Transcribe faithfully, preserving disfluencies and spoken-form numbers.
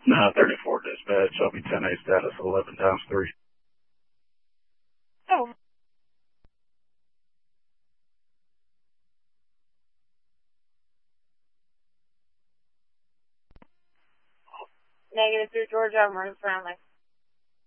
nine thirty-four dispatch. I'll be ten A status eleven times three. Oh. Negative through Georgia, I'm running friendly.